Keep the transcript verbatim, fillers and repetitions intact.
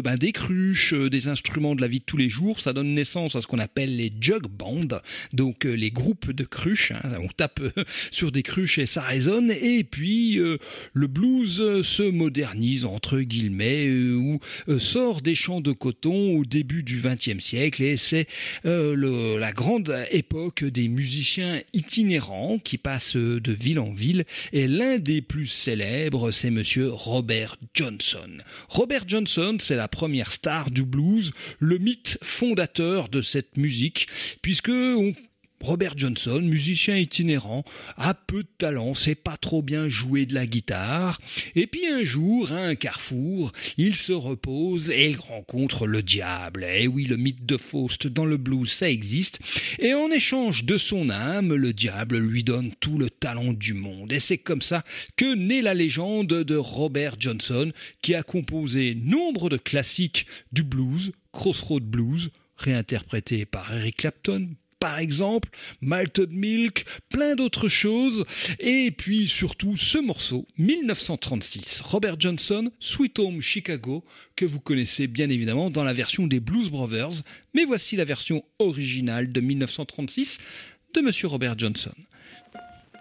ben, des cruches, euh, des instruments de la vie de tous les jours. Ça donne naissance à ce qu'on appelle les jug bands, donc euh, les groupes de cruches. Hein. On tape euh, sur des cruches et ça résonne. Et puis euh, le blues euh, se modernise entre guillemets, euh, ou euh, sort des champs de coton au début du vingtième siècle, et c'est euh, le, la grande époque des musiciens itinérants qui passent de ville en ville. Et l'un des plus célèbres, c'est monsieur Robert Johnson. Robert Johnson, c'est la première star du blues, le mythe fondateur de cette musique, puisque on Robert Johnson, musicien itinérant, a peu de talent, sait pas trop bien jouer de la guitare. Et puis un jour, à un carrefour, il se repose et il rencontre le diable. Et oui, le mythe de Faust dans le blues, ça existe. Et en échange de son âme, le diable lui donne tout le talent du monde. Et c'est comme ça que naît la légende de Robert Johnson, qui a composé nombre de classiques du blues, Crossroad Blues, réinterprété par Eric Clapton, par exemple, Malted Milk, plein d'autres choses, et puis surtout ce morceau, dix-neuf cent trente-six, Robert Johnson, Sweet Home Chicago, que vous connaissez bien évidemment dans la version des Blues Brothers, mais voici la version originale de dix-neuf cent trente-six de Monsieur Robert Johnson.